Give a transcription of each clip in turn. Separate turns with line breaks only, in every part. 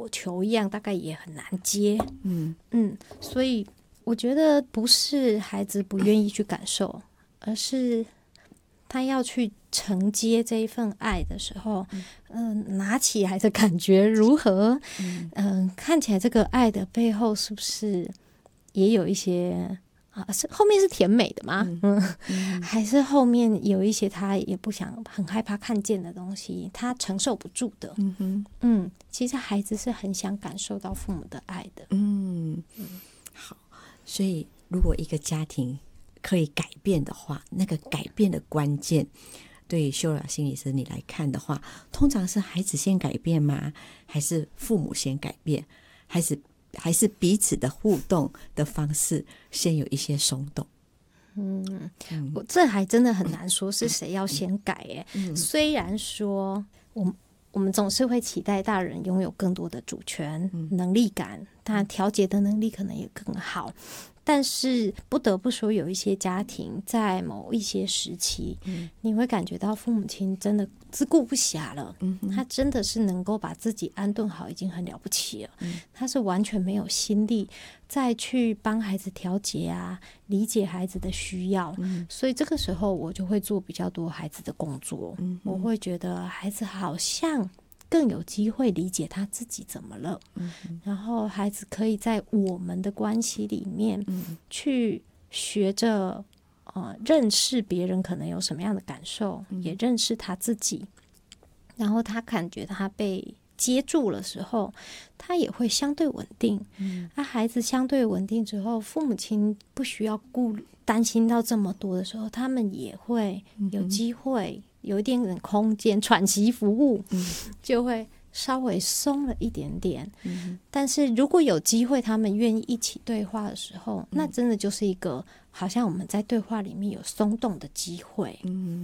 火球一样，大概也很难接。所以我觉得不是孩子不愿意去感受，而是他要去承接这一份爱的时候，拿起来的感觉如何？看起来这个爱的背后是不是也有一些是后面是甜美的吗？还是后面有一些他也不想、很害怕看见的东西，他承受不住的？其实孩子是很想感受到父母的爱的。
好，所以如果一个家庭可以改变的话，那个改变的关键，对秀雅心理师你来看的话，通常是孩子先改变吗？还是父母先改变？还是彼此的互动的方式先有一些松动？
我这还真的很难说是谁要先改耶。虽然说我们总是会期待大人拥有更多的主权、能力感，但调节的能力可能也更好。但是不得不说，有一些家庭在某一些时期，你会感觉到父母亲真的自顾不暇了。他真的是能够把自己安顿好，已经很了不起了。他是完全没有心力再去帮孩子调节啊，理解孩子的需要。所以这个时候我就会做比较多孩子的工作。我会觉得孩子好像更有机会理解他自己怎么了，然后孩子可以在我们的关系里面去学着认识别人可能有什么样的感受，也认识他自己，然后他感觉他被接住的时候，他也会相对稳定。孩子相对稳定之后，父母亲不需要担心到这么多的时候，他们也会有机会有一点点空间喘息服务，就会稍微松了一点点。但是如果有机会他们愿意一起对话的时候，那真的就是一个好像我们在对话里面有松动的机会。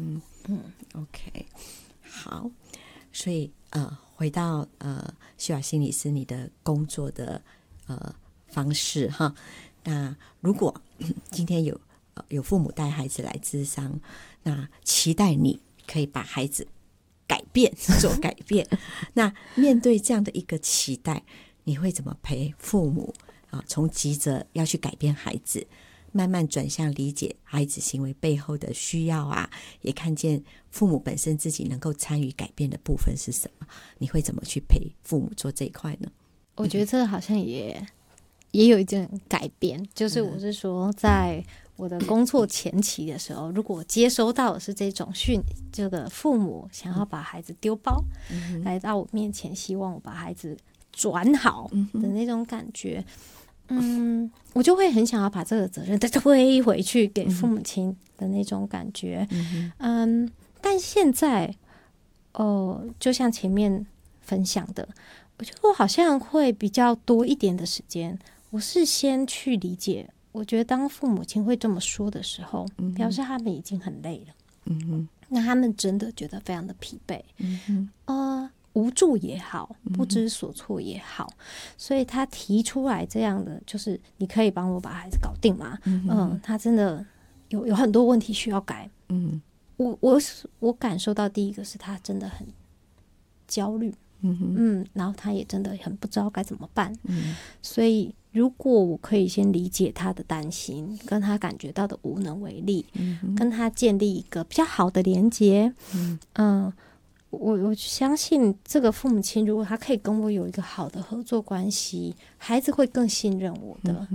OK， 好，所以回到秀雅心理师你的工作的方式哈。那如果今天有父母带孩子来咨商，那期待你可以把孩子做改变。那面对这样的一个期待，你会怎么陪父母从急着要去改变孩子，慢慢转向理解孩子行为背后的需要啊，也看见父母本身自己能够参与改变的部分是什么？你会怎么去陪父母做这一块呢？
我觉得这好像也有一点改变，就是我是说在我的工作前期的时候，如果我接收到的是这种这个父母想要把孩子丢包，来到我面前希望我把孩子转好的那种感觉，我就会很想要把这个责任再推回去给父母亲的那种感觉。但现在就像前面分享的，我觉得我好像会比较多一点的时间，我是先去理解。我觉得当父母亲会这么说的时候，表示他们已经很累了。那他们真的觉得非常的疲惫，无助也好，不知所措也好，所以他提出来这样的，就是你可以帮我把孩子搞定吗？他真的有很多问题需要改。我感受到第一个是他真的很焦虑，然后他也真的很不知道该怎么办。所以如果我可以先理解他的担心，跟他感觉到的无能为力，跟他建立一个比较好的连结，我相信这个父母亲如果他可以跟我有一个好的合作关系，孩子会更信任我的。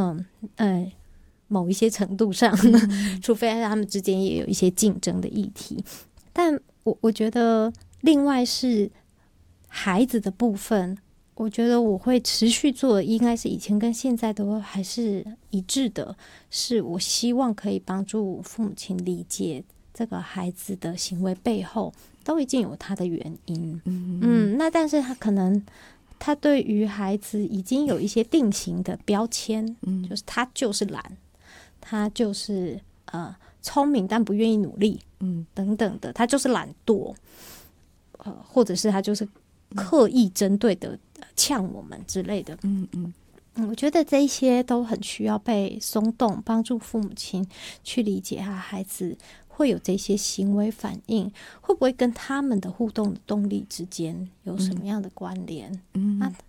某一些程度上，除非他们之间也有一些竞争的议题。但我觉得另外是孩子的部分，我觉得我会持续做，应该是以前跟现在都还是一致的，是我希望可以帮助父母亲理解这个孩子的行为背后都已经有他的原因。那但是他可能他对于孩子已经有一些定型的标签，就是他就是懒，他就是聪明但不愿意努力，等等的，他就是懒惰，或者是他就是刻意针对的呛我们之类的。我觉得这一些都很需要被松动，帮助父母亲去理解孩子会有这些行为反应，会不会跟他们的互动的动力之间有什么样的关联？